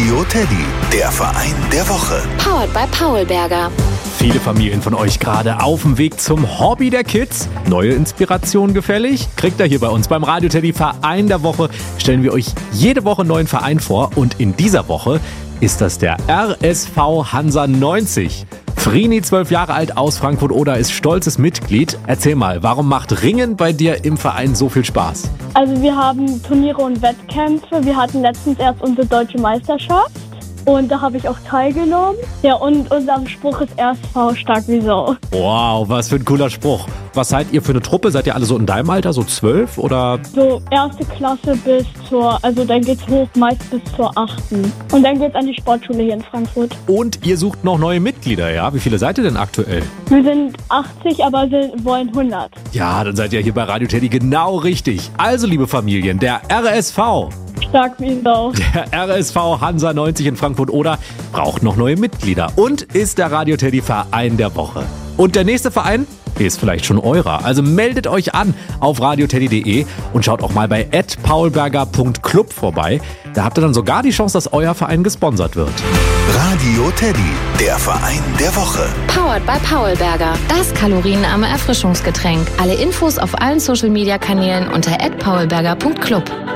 Radio Teddy, der Verein der Woche. Powered by Paulberger. Viele Familien von euch gerade auf dem Weg zum Hobby der Kids. Neue Inspiration gefällig? Kriegt ihr hier bei uns beim Radio Teddy Verein der Woche. Stellen wir euch jede Woche einen neuen Verein vor. Und in dieser Woche ist das der RSV Hansa 90. Frini, 12 Jahre alt, aus Frankfurt-Oder, ist stolzes Mitglied. Erzähl mal, warum macht Ringen bei dir im Verein so viel Spaß? Also wir haben Turniere und Wettkämpfe. Wir hatten letztens erst unsere deutsche Meisterschaft und da habe ich auch teilgenommen. Ja, und unser Spruch ist RSV stark wie Sau. Wow, was für ein cooler Spruch. Was seid ihr für eine Truppe? Seid ihr alle so in deinem Alter, so 12 oder? So erste Klasse also dann geht's hoch meist bis zur 8. Und dann geht's an die Sportschule hier in Frankfurt. Und ihr sucht noch neue Mitglieder, ja? Wie viele seid ihr denn aktuell? Wir sind 80, aber wir wollen 100. Ja, dann seid ihr hier bei Radio Teddy genau richtig. Also, liebe Familien, der RSV. Stark wie Sau. Der RSV Hansa 90 in Frankfurt-Oder braucht noch neue Mitglieder und ist der Radio Teddy Verein der Woche. Und der nächste Verein ist vielleicht schon eurer. Also meldet euch an auf radioteddy.de und schaut auch mal bei @paulberger.club vorbei. Da habt ihr dann sogar die Chance, dass euer Verein gesponsert wird. Radio Teddy, der Verein der Woche. Powered by Paulberger. Das kalorienarme Erfrischungsgetränk. Alle Infos auf allen Social-Media-Kanälen unter @paulberger.club.